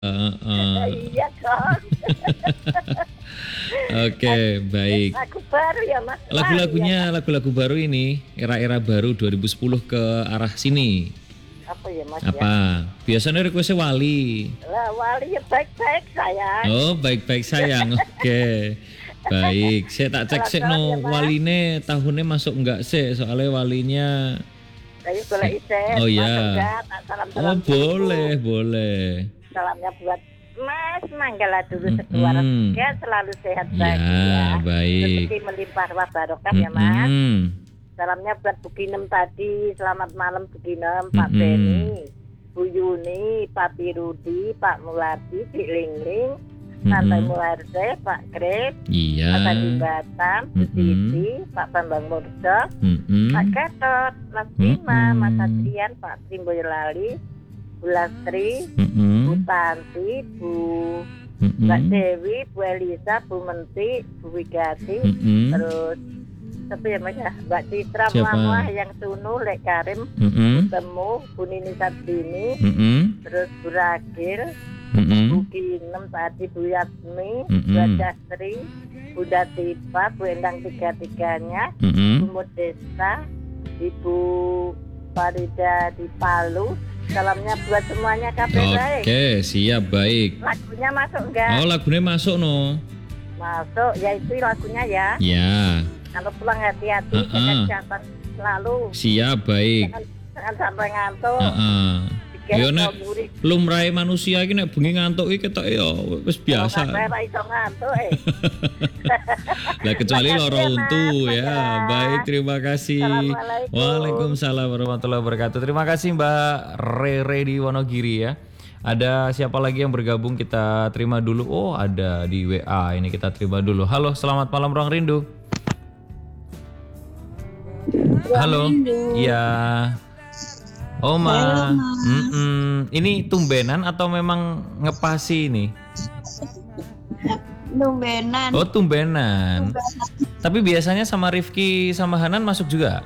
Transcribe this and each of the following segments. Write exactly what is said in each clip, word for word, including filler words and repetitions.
Heeh. Iya dong. Oke, baik. Lagu baru ya Mas. Lagu-lagunya lagu-lagu baru ini, era-era baru dua ribu sepuluh ke arah sini. Apa ya Mas ya? Apa? Biasanya requestnya Wali. Lah Wali ya baik-baik sayang. Oh, baik-baik sayang. Oke. Baik, saya tak cek sih no waline tahunnya masuk enggak sih soalnya walinya. Ayo boleh isen. Oh ya. Salam-salam. Oh boleh, boleh. Salamnya buat Mas Manggala dulu kedua Mm-mm. ya selalu sehat Ya, bahagia. baik. Rezeki melimpah ruah barokah ya Mas. Mm-mm. Salamnya buat Bu Ginem tadi. Selamat malam Bu Ginem, Pak Mm-mm. Beni, Bu Yuni, Pak Pirudi, Pak Muladi, Cik Lingling, Tante Mm-mm. Muharse, Pak Krep, Iya. Pak Tadi Batam, Bu Mm-mm. Siti, Pak Bambang Murdo, Mm-mm. Pak Gatot, Mas Bima, Mm-mm. Mas Adrian, Pak Trimboyolali, Bu Lastri, Bu Mm-mm. Tanti, Bu Mbak Mm-mm. Dewi, Bu Elisa, Bu Menti, Bu Wigati, Mm-mm. terus tapi ya Mas ya, Mbak Citra Siapa? Muamah yang Sunu, Lek Karim, Mm-mm. Temu, Bu Nini Sabdini, Mm-mm. terus Bu Ragil, Mm-mm. Bu Ginem tadi, Bu Yasmi, Mm-mm. Bu Dastri, Bu Datipa, Bu Endang tiga-tiganya, Mm-mm. Bu Modesta, Ibu Farida di Palu. Salamnya buat semuanya K P baik. Oke, siap, baik. Lagunya masuk enggak? Oh, lagunya masuk no. Masuk, ya itu lagunya ya. Ya, Kalau pulang hati-hati, Uh-uh. jaga kesehatan selalu. siap, baik. Jangan, jangan sampai ngantuk. Heeh. Digas Yo nek ngoburi. lumrahe manusia iki nek bengi ngantuk iki ketok ya wis biasa. Kalau nggak saya iso ngantuk eh. Lah kecuali Makasih loro ya, Mas. untu ya. Mas. Baik, terima kasih. Assalamualaikum. Waalaikumsalam warahmatullahi wabarakatuh. Terima kasih Mbak Rere di Wonogiri ya. Ada siapa lagi yang bergabung kita terima dulu. Oh, ada di W A. Ini kita terima dulu. Halo, selamat malam Ruang Rindu. Halo. Iya. Oma. Halo, Mas. Mm-mm. Ini tumbenan atau memang ngepasi ini? Numbenan. Oh, tumbenan. Tapi biasanya sama Rifki sama Hanan masuk juga?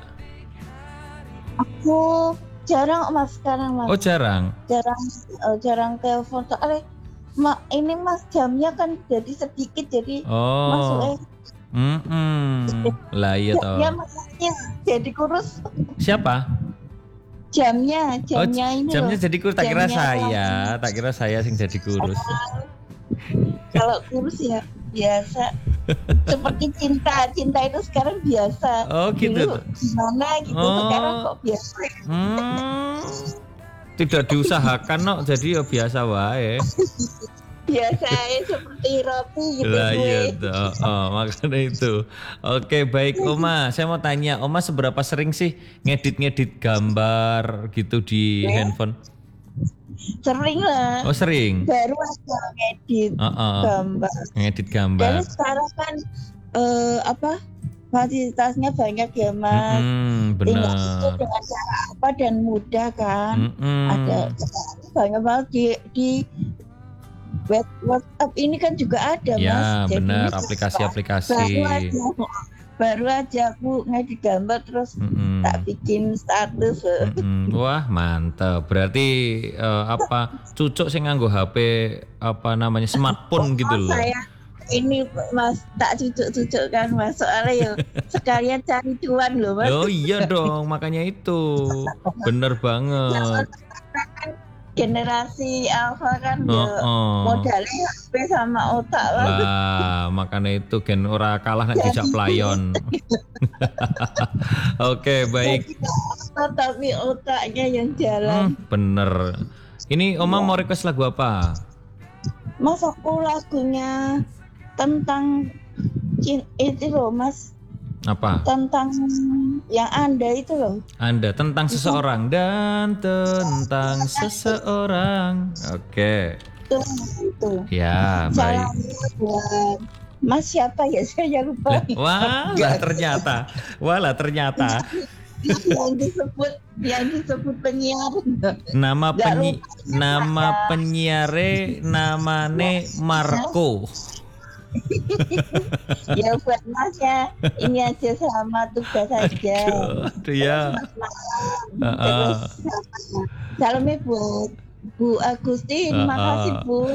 Aku jarang Mas sekarang Mas. Oh, jarang. Jarang eh, jarang telepon soalnya ma, ini Mas jamnya kan jadi sedikit jadi masuk Oh. eh Mm-mm. Lah iya toh. ya masnya jadi kurus Siapa? jamnya Oh, jamnya ini jamnya loh. jadi kurus. Tak kira Jamnya saya, tak kira saya sing jadi kurus. Kalau kurus ya biasa seperti cinta cinta itu sekarang biasa. Oh, gitu. Dulu gimana gitu Oh. sekarang kok biasa. Hmm. Tidak diusahakan no, jadi ya biasa wae. Biasa ya, seperti roti gitu. Lah gue. iya toh. Oh, makanya itu. Oke, baik Oma. Saya mau tanya, Oma seberapa sering sih ngedit-ngedit gambar gitu di handphone? Sering lah. Oh, sering. Baru aja ngedit Heeh. gambar. Ngedit Dan gambar. sekarang kan eh, apa fasilitasnya banyak ya Mas. Hmm, Tinggal itu benar. dengan cara apa dan mudah kan. Mm-mm. Ada banyak banget di di web WhatsApp ini kan juga ada Ya, Mas. Jadi benar, baru aplikasi-aplikasi. aja baru aja aku ngedit gambar terus Mm-mm. tak bikin status. Mm-mm. Wah, mantap. Berarti eh, apa cucuk sing nganggo H P apa namanya smartphone gitu loh. Saya ini Mas tak cucuk-cucuk kan Mas soalnya ya sekalian cari cuan loh Mas. Oh iya dong, makanya itu. Bener banget. Generasi alpha kan Oh, ya oh. modalnya H P sama otak Mas. Lah, makanya itu gen ora kalah nek dijak playon. Oke, baik. Tapi otaknya yang jalan. Hmm, bener. Ini Oma mau request lagu apa? Mas aku lagunya tentang cin- itu loh Mas, Apa? tentang yang Anda itu loh. Anda tentang seseorang dan tentang seseorang. Oke. Itu itu. Ya, baik. Salamnya buat Mas siapa ya saya lupa. Lah, wah, lah ternyata. Wah, lah ternyata. yang disebut yang disebut penyiar. Nama Nggak penyi lupa. nama penyiare namane Marco. Ya buat Mas ya ini aja sama tugas saja. Aduh ya. Terus salamnya buat Bu Agustin, Ah, makasih ah. Bu.